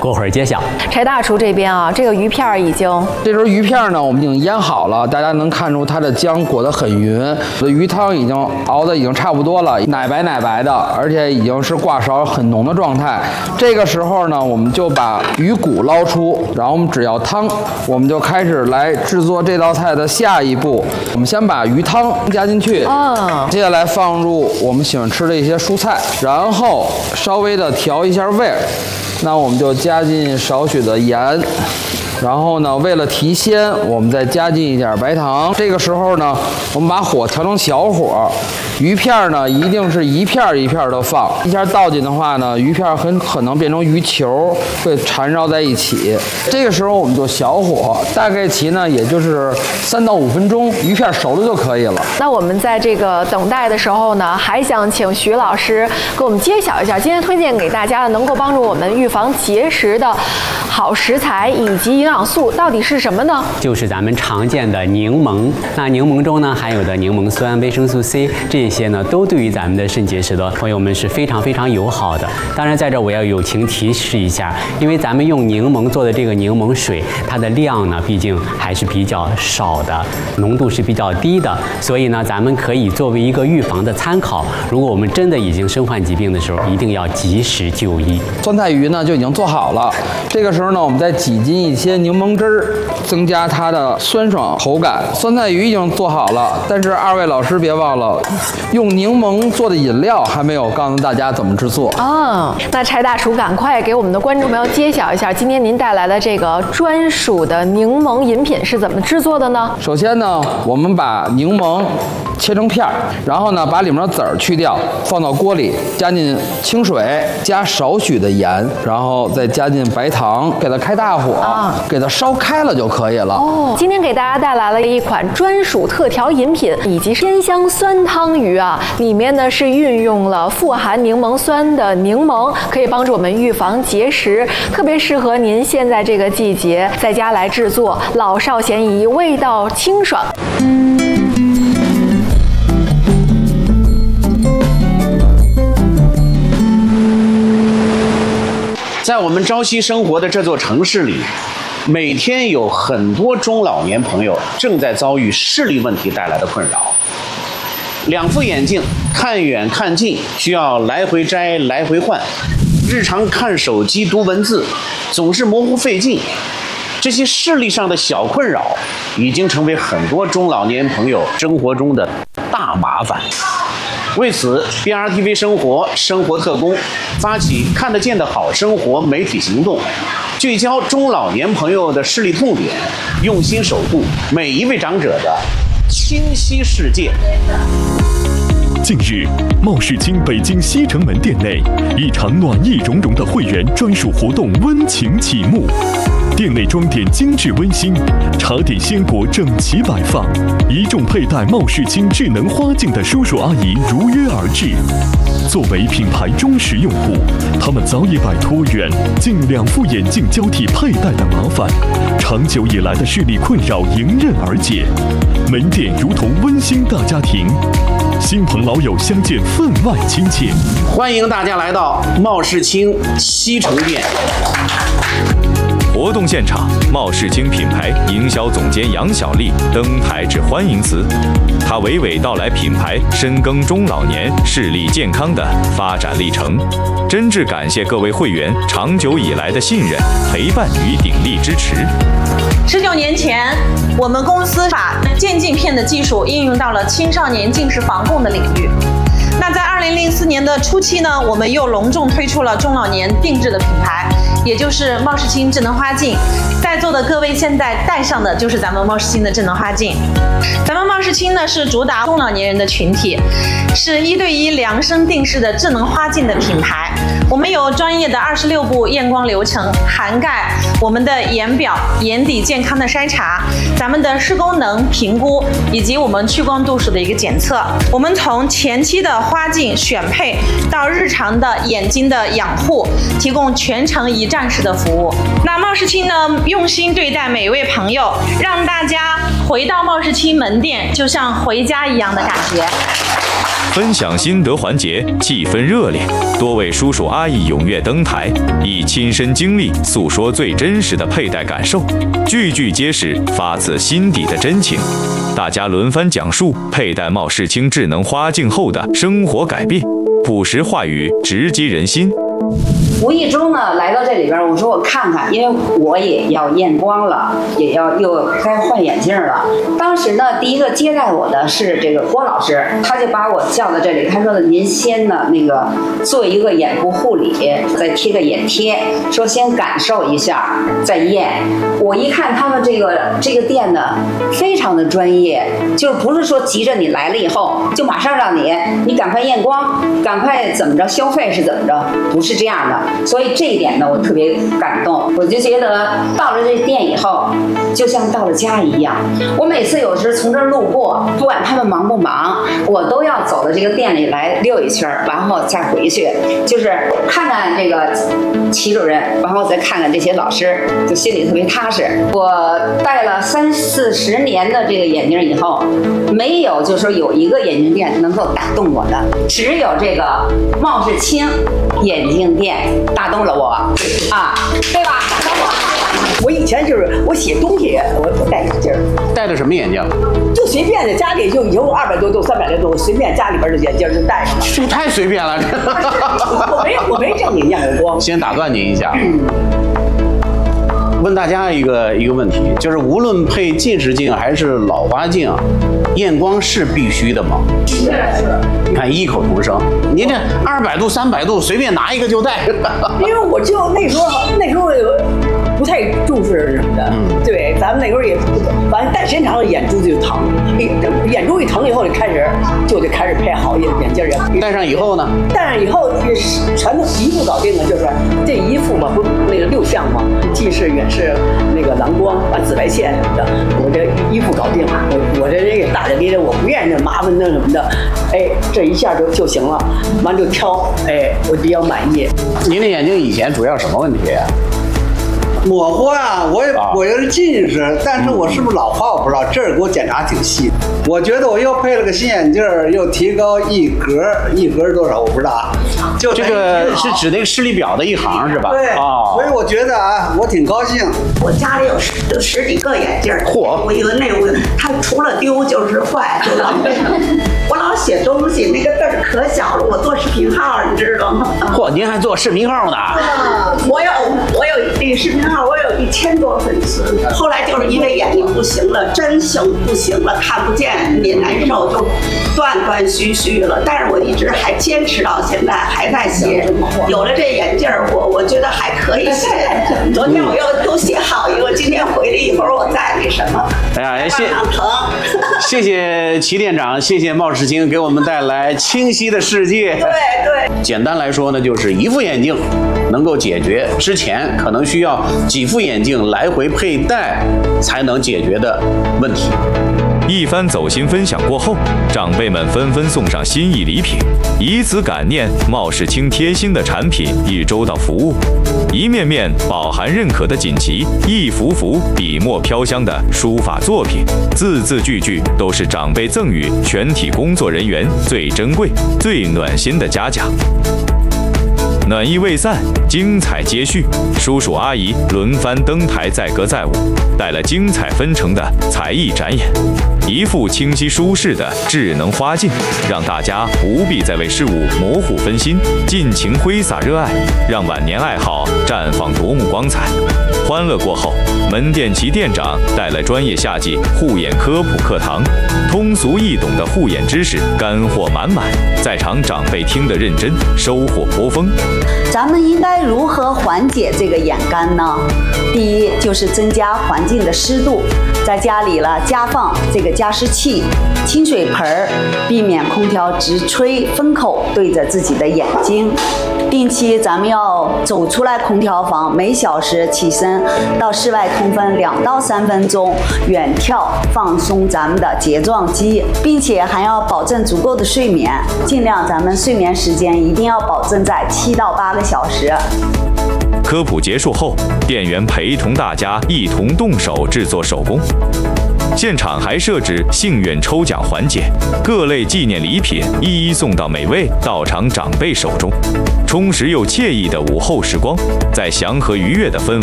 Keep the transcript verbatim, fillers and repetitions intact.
过会儿揭晓。 柴大厨这边啊，这个鱼片已经， 这时候鱼片呢，我们已经腌好了，大家能看出它的浆裹得很匀，我的鱼汤已经熬得已经差不多了，奶白奶白的，而且已经是挂勺很浓的状态。这个时候呢，我们就把鱼骨捞出，然后我们只要汤，我们就开始来制作这道菜的下一步。我们先把鱼汤加进去， 哦， 接下来放入我们喜欢吃的一些蔬菜，然后稍微的调一下味儿。那我们就加进少许的盐。然后呢，为了提鲜，我们再加进一点白糖。这个时候呢，我们把火调成小火，鱼片呢一定是一片一片的放，一下倒进的话呢，鱼片很可能变成鱼球，会缠绕在一起。这个时候我们就小火，大概其呢也就是三到五分钟，鱼片熟了就可以了。 那我们在这个等待的时候呢，还想请徐老师给我们揭晓一下，今天推荐给大家的能够帮助我们预防结石的好食材以及营养素到底是什么呢？ 就是咱们常见的柠檬。那柠檬中呢含有的柠檬酸、维生素 C 这些呢，都对于咱们的肾结石的朋友们是非常非常友好的。当然，在这我要友情提示一下，因为咱们用柠檬做的这个柠檬水，它的量呢毕竟还是比较少的，浓度是比较低的，所以呢，咱们可以作为一个预防的参考。如果我们真的已经身患疾病的时候，一定要及时就医。 酸菜鱼呢就已经做好了，这个时候呢，我们再挤进一些柠檬汁儿，增加它的酸爽口感。酸菜鱼已经做好了，但是二位老师别忘了，用柠檬做的饮料还没有告诉大家怎么制作。 哦，那柴大厨赶快给我们的观众朋友揭晓一下，今天您带来的这个专属的柠檬饮品是怎么制作的呢？ 首先呢，我们把柠檬切成片儿，然后呢，把里面的籽儿去掉，放到锅里，加进清水，加少许的盐，然后再加进白糖，给它开大火，啊、给它烧开了就可以了。 哦，今天给大家带来了一款专属特调饮品，以及鲜香酸汤鱼啊，里面呢是运用了富含柠檬酸的柠檬，可以帮助我们预防结石，特别适合您现在这个季节在家来制作，老少咸宜，味道清爽。 在我们朝夕生活的这座城市里，每天有很多中老年朋友正在遭遇视力问题带来的困扰。两副眼镜看远看近，需要来回摘来回换，日常看手机读文字总是模糊费劲，这些视力上的小困扰已经成为很多中老年朋友生活中的大麻烦。为此 ，B R T V 生活生活特工发起看得见的好生活媒体行动，聚焦中老年朋友的视力痛点，用心守护每一位长者的清晰世界。 近日，茂世清北京西城门店内，一场暖意融融的会员专属活动温情启幕。店内装点精致温馨，茶点鲜果整齐摆放，一众佩戴茂世清智能花镜的叔叔阿姨如约而至。作为品牌忠实用户，他们早已摆脱远近两副眼镜交替佩戴的麻烦，长久以来的视力困扰迎刃而解。门店如同温馨大家庭，亲朋老友相见分外亲切。 欢迎大家来到茂世清西城店。 活动现场，茂世清品牌营销总监杨小丽登台致欢迎词，她娓娓道来品牌深耕中老年视力健康的发展历程，真挚感谢各位会员长久以来的信任、陪伴与鼎力支持。 十九年前，我们公司把渐镜片的技术应用到了青少年近视防控的领域。那在二零零四年的初期呢，我们又隆重推出了中老年定制的品牌，也就是茂世清智能花镜。在座的各位现在戴上的就是咱们茂世清的智能花镜。咱们茂世清呢是主打中老年人的群体，是一对一量身定制的智能花镜的品牌。我们有专业的二十六步验光流程，涵盖我们的眼表、眼底健康的筛查，咱们的视功能评估，以及我们屈光度数的一个检测。我们从前期的花镜选配到日常的眼睛的养护，提供全程一站式的服务。那茂世清呢，用心对待每一位朋友，让大家回到茂世清门店就像回家一样的感觉。 分享心得环节气氛热烈，多位叔叔阿姨踊跃登台，以亲身经历诉说最真实的佩戴感受，句句皆是发自心底的真情。大家轮番讲述佩戴茂世清智能花镜后的生活改变，朴实话语直击人心。 无意中呢，来到这里边，我说我看看，因为我也要验光了，也要又该换眼镜了。当时呢，第一个接待我的是这个郭老师，他就把我叫到这里，他说的您先呢那个做一个眼部护理，再贴个眼贴，说先感受一下再验。我一看他们这个这个店呢，非常的专业，就是不是说急着你来了以后就马上让你你赶快验光，赶快怎么着消费是怎么着，不是这样的。所以这一点呢，我特别感动。我就觉得到了这店以后，就像到了家一样。我每次有时从这儿路过，不管他们忙不忙，我都要走到这个店里来溜一圈，然后再回去，就是看看这个齐主任，然后再看看这些老师，就心里特别踏实。我戴了三四十年的这个眼镜以后，没有就说有一个眼镜店能够打动我的，只有这个茂世清眼镜店打动了我啊，对吧？ 我以前就是我写东西，我我戴眼镜， 戴的什么眼镜？ 就随便的，家里就有二百多度、三百多度，我随便家里边的眼镜就戴上了。 这太随便了， 我没有，我没正经验过光。 先打断您一下。问大家一个一个问题，就是无论配近视镜还是老花镜，验光是必须的吗？ 是是。 你看异口同声，您这二百度、三百度随便拿一个就戴。 因为我就那时候那时候不太重视什么的，嗯，对，咱们那时候也，反正戴时间长了眼珠子就疼，眼珠一疼以后就开始就得开始配好眼眼镜也。 戴上以后呢？ 戴上以后全都一副搞定了，就是这一副嘛，不那个六项嘛，近视、远视、那个蓝光、完紫外线什么的，我这一副搞定了。我我这人也大大咧咧，我不愿意那麻烦那什么的，哎，这一下就就行了，完就挑，哎，我比较满意。 您的眼睛以前主要什么问题啊？ 模糊啊，我也我也是近视，但是我是不是老花我不知道，这儿给我检查挺细的。我觉得我又配了个新眼镜，又提高一格，一格是多少我不知道啊。就这个是指那个视力表的一行是吧？ 对， 哦， 所以我觉得啊，我挺高兴。 我家里有十有十几个眼镜， 嚯！ 我以为那我它除了丢就是坏，就浪费了。我老写东西，那个字儿可小了，我做视频号，你知道吗？ 嚯，您还做视频号呢？ 啊，我有我有这视频号，我有一千多粉丝。后来就是因为眼睛不行了，真行不行了，看不见也难受，就断断续续了。但是我一直还坚持到现在，还在写。有了这眼镜儿，我我觉得还可以写。昨天我又又写好一个，今天回来一会儿我再那什么。 哎呀，谢谢谢齐店长，谢谢茂世清给我们带来清晰的世界。 对对。 简单来说呢，就是一副眼镜能够解决之前可能需要几副眼镜来回佩戴才能解决的问题。 一番走心分享过后，长辈们纷纷送上心意礼品，以此感念茂世清贴心的产品与周到服务。一面面饱含认可的锦旗，一幅幅笔墨飘香的书法作品，字字句句都是长辈赠予全体工作人员最珍贵、最暖心的嘉奖。暖意未散，精彩接续，叔叔阿姨轮番登台载歌载舞，带来精彩纷呈的才艺展演。一副清晰舒适的智能花镜，让大家不必再为事物模糊分心，尽情挥洒热爱，让晚年爱好绽放夺目光彩。欢乐过后，门店齐店长带来专业夏季护眼科普课堂，通俗易懂的护眼知识干货满满，在场长辈听得认真，收获颇丰。 咱们应该如何缓解这个眼干呢？第一就是增加环境的湿度，在家里了加放这个加湿器、清水盆儿，避免空调直吹风口对着自己的眼睛。定期咱们要走出来空调房，每小时起身到室外通风两到三分钟，远眺放松咱们的睫状肌，并且还要保证足够的睡眠，尽量咱们睡眠时间一定要保证在七到八个小时。 科普结束后，店员陪同大家一同动手制作手工。 现场还设置幸运抽奖环节，各类纪念礼品一一送到每位到场长辈手中。充实又惬意的午后时光，在祥和愉悦的氛